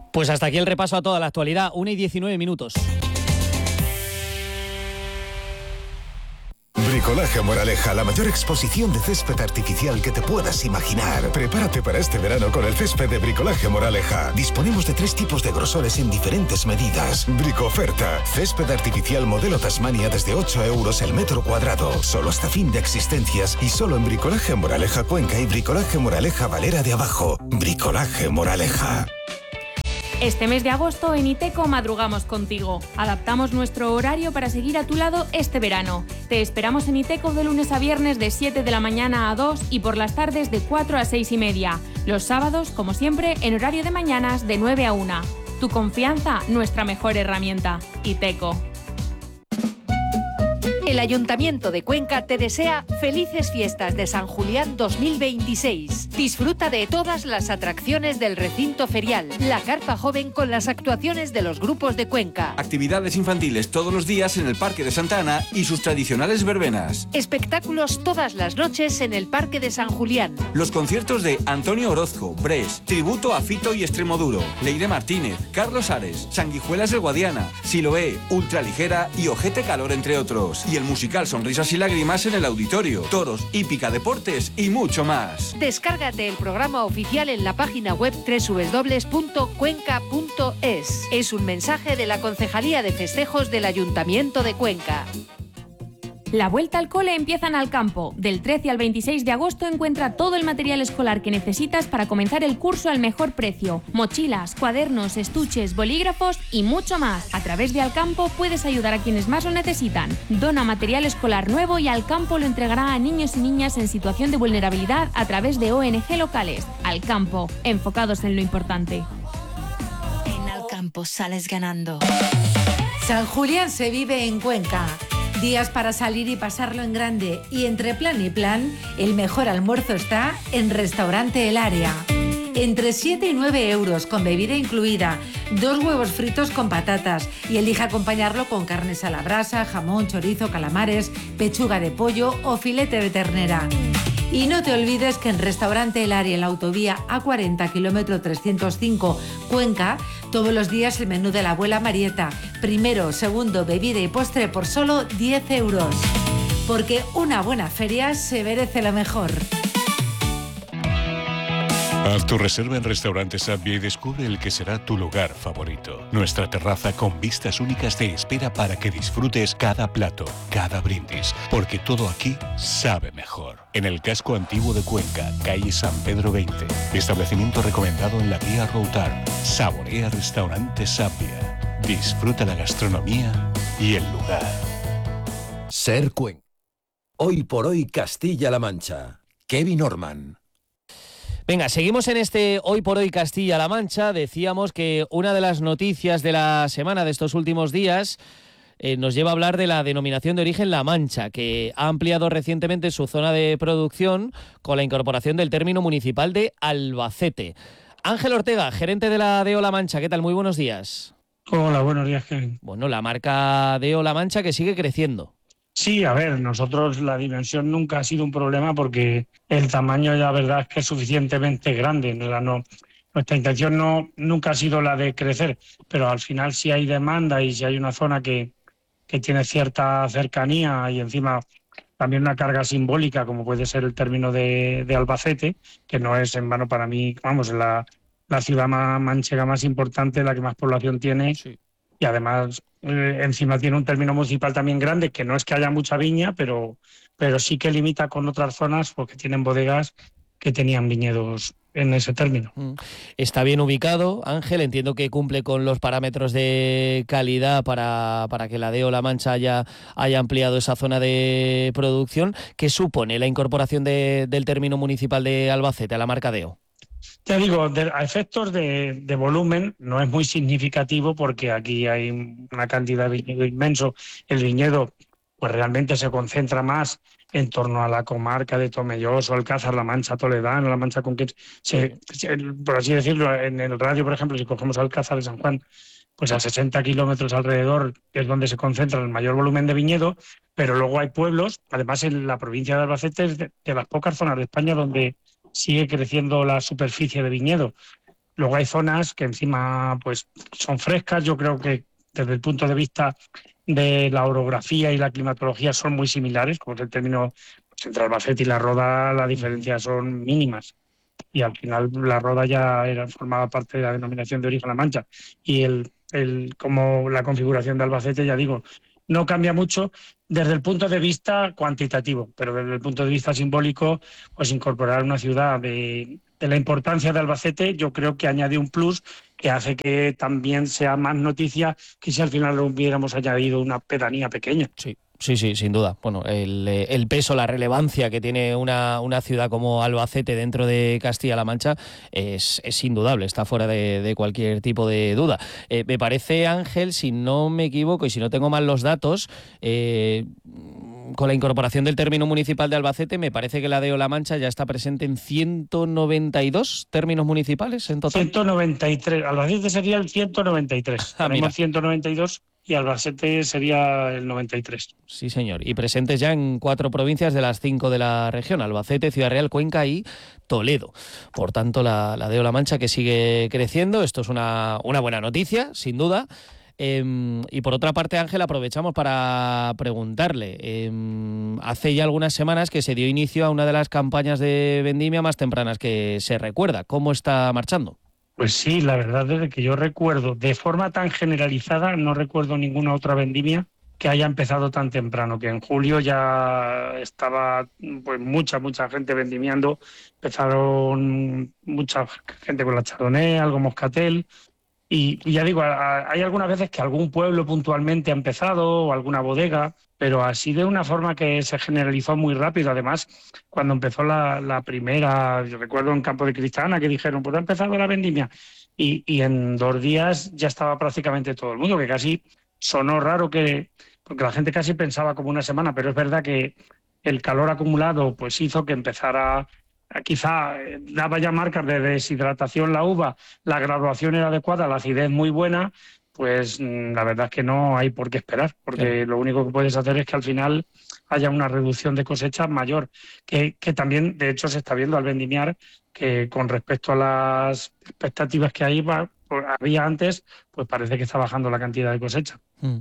Pues hasta aquí el repaso a toda la actualidad, 1:19. Bricolaje Moraleja, la mayor exposición de césped artificial que te puedas imaginar. Prepárate para este verano con el césped de Bricolaje Moraleja. Disponemos de 3 tipos de grosores en diferentes medidas. Bricoferta, césped artificial modelo Tasmania desde 8 euros el metro cuadrado. Solo hasta fin de existencias y solo en Bricolaje Moraleja Cuenca y Bricolaje Moraleja Valera de Abajo. Bricolaje Moraleja. Este mes de agosto en Iteco madrugamos contigo. Adaptamos nuestro horario para seguir a tu lado este verano. Te esperamos en Iteco de lunes a viernes de 7 de la mañana a 2 y por las tardes de 4 a 6:30. Los sábados, como siempre, en horario de mañanas de 9 a 1. Tu confianza, nuestra mejor herramienta. Iteco. El Ayuntamiento de Cuenca te desea felices fiestas de San Julián 2026. Disfruta de todas las atracciones del recinto ferial, la carpa joven con las actuaciones de los grupos de Cuenca. Actividades infantiles todos los días en el Parque de Santa Ana y sus tradicionales verbenas. Espectáculos todas las noches en el Parque de San Julián. Los conciertos de Antonio Orozco, Bres, tributo a Fito y Extremoduro, Leire Martínez, Carlos Ares, Sanguijuelas del Guadiana, Siloé, Ultraligera y Ojete Calor, entre otros. Y el musical Sonrisas y Lágrimas en el Auditorio, toros, hípica, deportes y mucho más. Descárgate el programa oficial en la página web www.cuenca.es. Es un mensaje de la Concejalía de Festejos del Ayuntamiento de Cuenca. La vuelta al cole empieza en Alcampo. Del 13 al 26 de agosto encuentra todo el material escolar que necesitas para comenzar el curso al mejor precio. Mochilas, cuadernos, estuches, bolígrafos y mucho más. A través de Alcampo puedes ayudar a quienes más lo necesitan. Dona material escolar nuevo y Alcampo lo entregará a niños y niñas en situación de vulnerabilidad a través de ONG locales. Alcampo, enfocados en lo importante. En Alcampo sales ganando. San Julián se vive en Cuenca. Días para salir y pasarlo en grande. Y entre plan y plan, el mejor almuerzo está en Restaurante El Área. Entre 7 y 9 euros, con bebida incluida, 2 huevos fritos con patatas y elija acompañarlo con carnes a la brasa, jamón, chorizo, calamares, pechuga de pollo o filete de ternera. Y no te olvides que en Restaurante El Área, en la autovía A40, kilómetro 305, Cuenca, todos los días el menú de la abuela Marieta. Primero, segundo, bebida y postre por solo 10 euros. Porque una buena feria se merece lo mejor. Haz tu reserva en Restaurante Sabia y descubre el que será tu lugar favorito. Nuestra terraza con vistas únicas te espera para que disfrutes cada plato, cada brindis, porque todo aquí sabe mejor. En el casco antiguo de Cuenca, calle San Pedro 20. Establecimiento recomendado en la guía Routar. Saborea Restaurante Sabia. Disfruta la gastronomía y el lugar. Ser Cuenca. Hoy por hoy Castilla-La Mancha. Kevin Orman. Venga, seguimos en este Hoy por Hoy Castilla-La Mancha. Decíamos que una de las noticias de la semana, de estos últimos días, nos lleva a hablar de la denominación de origen La Mancha, que ha ampliado recientemente su zona de producción con la incorporación del término municipal de Albacete. Ángel Ortega, gerente de la DEO La Mancha, ¿qué tal? Muy buenos días. Hola, buenos días, Kevin. Bueno, la marca DEO La Mancha que sigue creciendo. Sí, a ver, nosotros la dimensión nunca ha sido un problema porque el tamaño, la verdad, es que es suficientemente grande. Nuestra intención nunca ha sido la de crecer, pero al final si hay demanda y si hay una zona que tiene cierta cercanía y encima también una carga simbólica, como puede ser el término de Albacete, que no es en vano para mí, vamos, la ciudad manchega más importante, la que más población tiene. Sí. Y además encima tiene un término municipal también grande, que no es que haya mucha viña, pero sí que limita con otras zonas porque tienen bodegas que tenían viñedos en ese término. Está bien ubicado, Ángel, entiendo que cumple con los parámetros de calidad para que la DEO La Mancha haya ampliado esa zona de producción. ¿Qué supone la incorporación del término municipal de Albacete a la marca DEO? Te digo, a efectos de volumen no es muy significativo porque aquí hay una cantidad de viñedo inmenso. El viñedo pues realmente se concentra más en torno a la comarca de Tomelloso, Alcázar, La Mancha Toledana, La Mancha Conquense. Por así decirlo, en el radio, por ejemplo, si cogemos Alcázar de San Juan, pues a 60 kilómetros alrededor es donde se concentra el mayor volumen de viñedo, pero luego hay pueblos, además en la provincia de Albacete es de las pocas zonas de España donde sigue creciendo la superficie de viñedo. Luego hay zonas que encima pues son frescas. Yo creo que desde el punto de vista de la orografía y la climatología son muy similares, como es el término, pues, entre Albacete y La Roda las diferencias son mínimas. Y al final La Roda ya formaba parte de la denominación de origen La Mancha. Y como la configuración de Albacete, ya digo, no cambia mucho desde el punto de vista cuantitativo, pero desde el punto de vista simbólico, pues incorporar una ciudad de la importancia de Albacete, yo creo que añade un plus que hace que también sea más noticia que si al final hubiéramos añadido una pedanía pequeña. Sí, sin duda. Bueno, el peso, la relevancia que tiene una ciudad como Albacete dentro de Castilla-La Mancha es indudable, está fuera de cualquier tipo de duda. Me parece, Ángel, si no me equivoco y si no tengo mal los datos, con la incorporación del término municipal de Albacete, me parece que la de La Mancha ya está presente en 192 términos municipales en total. 193. Albacete sería el 193. Tenemos 192 y Albacete sería el 93. Sí, señor. Y presentes ya en 4 provincias de las 5 de la región: Albacete, Ciudad Real, Cuenca y Toledo. Por tanto, la de La Mancha que sigue creciendo. Esto es una buena noticia, sin duda. Y por otra parte, Ángel, aprovechamos para preguntarle. Hace ya algunas semanas que se dio inicio a una de las campañas de vendimia más tempranas que se recuerda. ¿Cómo está marchando? Pues sí, la verdad, desde que yo recuerdo, de forma tan generalizada, no recuerdo ninguna otra vendimia que haya empezado tan temprano, que en julio ya estaba pues mucha gente vendimiando. Empezaron mucha gente con la Chardonnay, algo Moscatel. Y ya digo, hay algunas veces que algún pueblo puntualmente ha empezado o alguna bodega, pero así de una forma que se generalizó muy rápido. Además, cuando empezó la primera, yo recuerdo en Campo de Cristana que dijeron, pues ha empezado la vendimia, y en 2 días ya estaba prácticamente todo el mundo, que casi sonó raro, porque la gente casi pensaba como una semana, pero es verdad que el calor acumulado pues hizo que empezara. Quizá daba ya marcas de deshidratación la uva, la graduación era adecuada, la acidez muy buena, pues la verdad es que no hay por qué esperar, porque lo único que puedes hacer es que al final haya una reducción de cosecha mayor, que también de hecho se está viendo al vendimiar, que con respecto a las expectativas que había antes, pues parece que está bajando la cantidad de cosecha.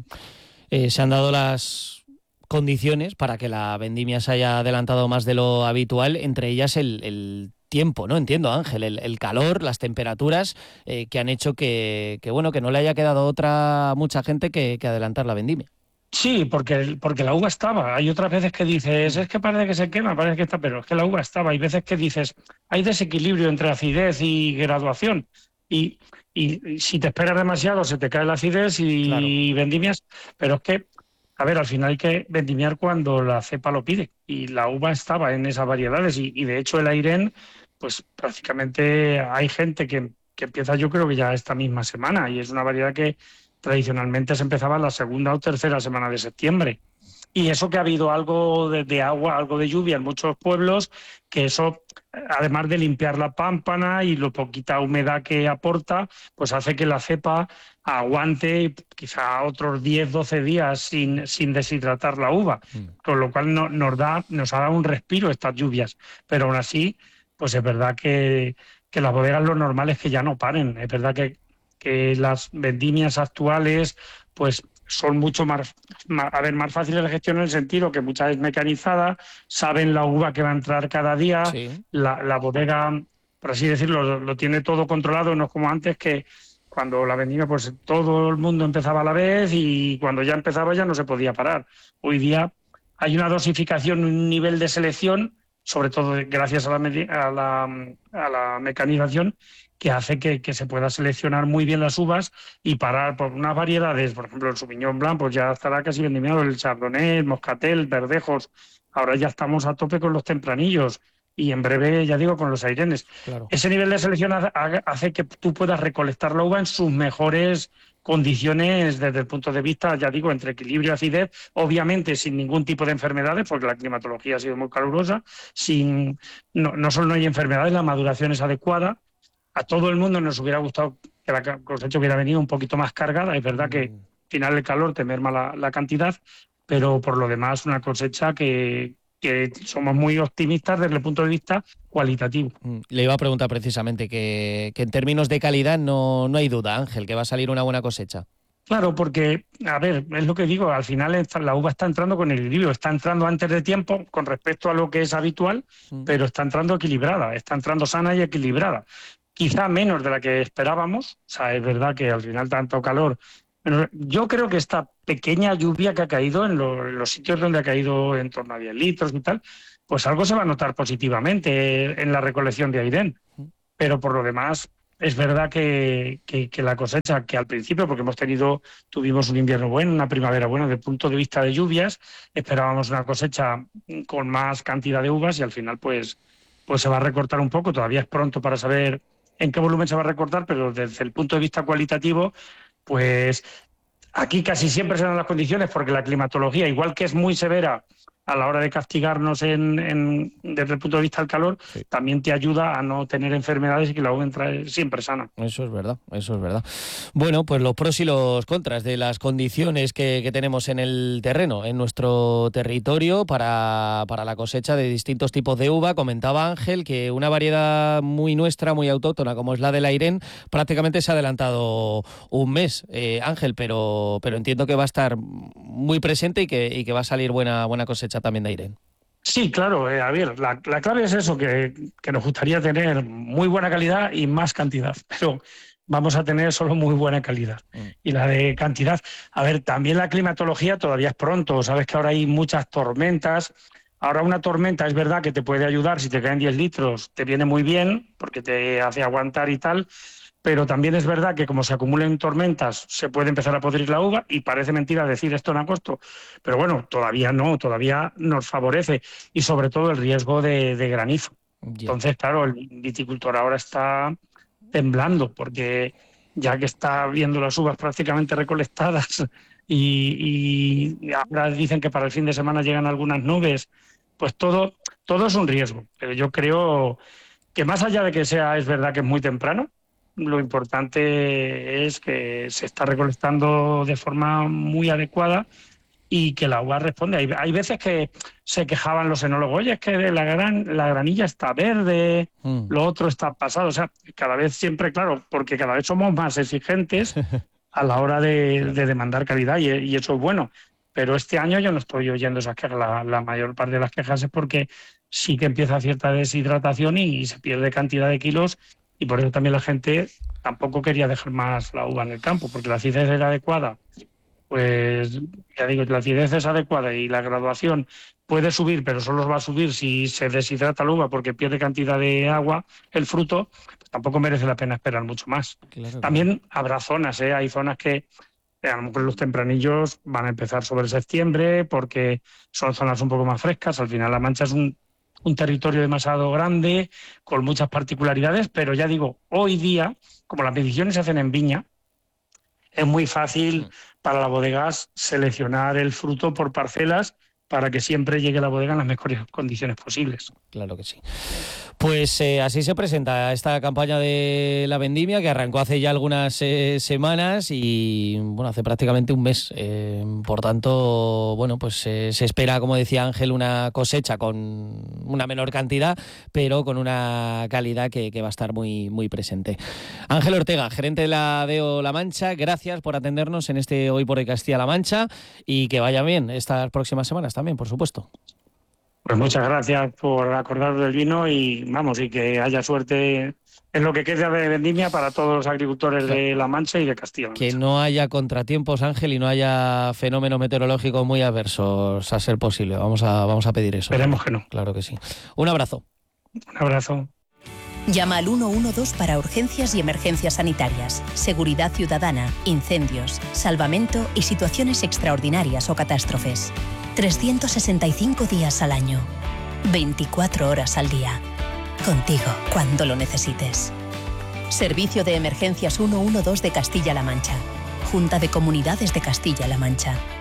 Se han dado las condiciones para que la vendimia se haya adelantado más de lo habitual, entre ellas el tiempo, ¿no? Entiendo, Ángel, el calor, las temperaturas que han hecho que no le haya quedado otra a mucha gente que adelantar la vendimia. Sí, porque la uva estaba. Hay otras veces que dices, es que parece que se quema, parece que está, pero es que la uva estaba. Hay veces que dices, hay desequilibrio entre acidez y graduación. Y si te esperas demasiado se te cae la acidez y vendimias, pero es que a ver, al final hay que vendimiar cuando la cepa lo pide, y la uva estaba en esas variedades, y de hecho el Airén, pues prácticamente hay gente que empieza, yo creo que ya esta misma semana, y es una variedad que tradicionalmente se empezaba en la segunda o tercera semana de septiembre. Y eso que ha habido algo de agua, algo de lluvia en muchos pueblos, que eso, además de limpiar la pámpana y lo poquita humedad que aporta, pues hace que la cepa aguante quizá otros 10-12 días sin deshidratar la uva, con lo cual nos ha dado un respiro estas lluvias. Pero aún así, pues es verdad que las bodegas lo normal es que ya no paren. Es verdad que las vendimias actuales pues son mucho más fáciles de gestionar, en el sentido que muchas es mecanizada, saben la uva que va a entrar cada día, la bodega, por así decirlo, lo tiene todo controlado, no es como antes que cuando la vendimia pues todo el mundo empezaba a la vez y cuando ya empezaba ya no se podía parar. Hoy día hay una dosificación, un nivel de selección, sobre todo gracias a la mecanización, que hace que se pueda seleccionar muy bien las uvas y parar por unas variedades. Por ejemplo, el Sauvignon Blanc pues ya estará casi vendimiado, el Chardonnay, el Moscatel, el Verdejos. Ahora ya estamos a tope con los tempranillos y en breve, ya digo, con los Airenes. Claro. Ese nivel de selección hace que tú puedas recolectar la uva en sus mejores condiciones desde el punto de vista, ya digo, entre equilibrio y acidez, obviamente sin ningún tipo de enfermedades, porque la climatología ha sido muy calurosa, no solo no hay enfermedades, la maduración es adecuada. A todo el mundo nos hubiera gustado que la cosecha hubiera venido un poquito más cargada. Es verdad que al final el calor te merma la cantidad, pero por lo demás una cosecha que que somos muy optimistas desde el punto de vista cualitativo. Le iba a preguntar precisamente que en términos de calidad no hay duda, Ángel, que va a salir una buena cosecha. Claro, porque, a ver, es lo que digo, al final la uva está entrando con equilibrio, está entrando antes de tiempo con respecto a lo que es habitual, pero está entrando equilibrada, está entrando sana y equilibrada. Quizá menos de la que esperábamos, o sea, es verdad que al final tanto calor. Pero yo creo que esta pequeña lluvia que ha caído en los sitios donde ha caído en torno a 10 litros y tal, pues algo se va a notar positivamente en la recolección de Airén. Pero por lo demás, es verdad que la cosecha, que al principio, porque tuvimos un invierno bueno, una primavera buena desde el punto de vista de lluvias, esperábamos una cosecha con más cantidad de uvas y al final pues se va a recortar un poco. Todavía es pronto para saber en qué volumen se va a recortar, pero desde el punto de vista cualitativo, pues aquí casi siempre se dan las condiciones, porque la climatología, igual que es muy severa a la hora de castigarnos desde el punto de vista del calor, también te ayuda a no tener enfermedades y que la uva entre siempre sana. Eso es verdad, eso es verdad. Bueno, pues los pros y los contras de las condiciones que tenemos en el terreno, en nuestro territorio, para la cosecha de distintos tipos de uva. Comentaba Ángel que una variedad muy nuestra, muy autóctona, como es la del Airén, prácticamente se ha adelantado un mes, Ángel, pero entiendo que va a estar muy presente y que va a salir buena cosecha también de Airén. Sí, claro, a ver, la clave es eso, que nos gustaría tener muy buena calidad y más cantidad, pero vamos a tener solo muy buena calidad. Y la de cantidad, a ver, también la climatología todavía es pronto, sabes que ahora hay muchas tormentas. Ahora una tormenta es verdad que te puede ayudar, si te caen 10 litros te viene muy bien, porque te hace aguantar y tal, pero también es verdad que como se acumulen tormentas se puede empezar a podrir la uva, y parece mentira decir esto en agosto, pero bueno, todavía nos favorece, y sobre todo el riesgo de granizo. Entonces, claro, el viticultor ahora está temblando, porque ya que está viendo las uvas prácticamente recolectadas y ahora dicen que para el fin de semana llegan algunas nubes, pues todo es un riesgo. Pero yo creo que más allá de que es verdad que es muy temprano, lo importante es que se está recolectando de forma muy adecuada y que la uva responde. Hay veces que se quejaban los enólogos, oye, es que la granilla está verde, lo otro está pasado. O sea, cada vez siempre, claro, porque cada vez somos más exigentes a la hora de demandar calidad, y eso es bueno. Pero este año yo no estoy oyendo esas quejas. La mayor parte de las quejas es porque sí que empieza cierta deshidratación y se pierde cantidad de kilos, y por eso también la gente tampoco quería dejar más la uva en el campo, porque la acidez era adecuada. Pues ya digo, la acidez es adecuada y la graduación puede subir, pero solo va a subir si se deshidrata la uva porque pierde cantidad de agua el fruto, pues tampoco merece la pena esperar mucho más. Claro. También habrá zonas, hay zonas que a lo mejor los tempranillos van a empezar sobre septiembre porque son zonas un poco más frescas. Al final La Mancha es un territorio demasiado grande, con muchas particularidades, pero ya digo, hoy día, como las mediciones se hacen en viña, es muy fácil para las bodegas seleccionar el fruto por parcelas para que siempre llegue a la bodega en las mejores condiciones posibles. Claro que sí. Pues así se presenta esta campaña de la vendimia, que arrancó hace ya algunas semanas y bueno, hace prácticamente un mes. Por tanto, bueno, pues se espera, como decía Ángel, una cosecha con una menor cantidad, pero con una calidad que va a estar muy, muy presente. Ángel Ortega, gerente de la DEO La Mancha, gracias por atendernos en este Hoy por Hoy Castilla-La Mancha, y que vaya bien estas próximas semanas también, por supuesto. Pues muchas gracias por acordaros del vino y que haya suerte en lo que queda de vendimia para todos los agricultores de La Mancha y de Castilla-La Mancha. Que no haya contratiempos, Ángel, y no haya fenómenos meteorológicos muy adversos, a ser posible. Vamos a pedir eso. Esperemos que no. Claro que sí. Un abrazo. Un abrazo. Llama al 112 para urgencias y emergencias sanitarias, seguridad ciudadana, incendios, salvamento y situaciones extraordinarias o catástrofes. 365 días al año, 24 horas al día. Contigo, cuando lo necesites. Servicio de Emergencias 112 de Castilla-La Mancha. Junta de Comunidades de Castilla-La Mancha.